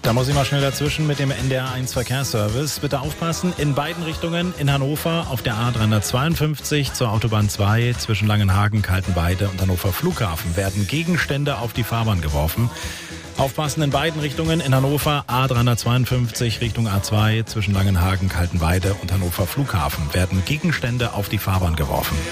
Da muss ich mal schnell dazwischen mit dem NDR1 Verkehrsservice. Bitte aufpassen, in beiden Richtungen in Hannover auf der A352 zur Autobahn 2 zwischen Langenhagen, Kaltenweide und Hannover Flughafen werden Gegenstände auf die Fahrbahn geworfen. Aufpassen in beiden Richtungen in Hannover A352 Richtung A2 zwischen Langenhagen, Kaltenweide und Hannover Flughafen werden Gegenstände auf die Fahrbahn geworfen.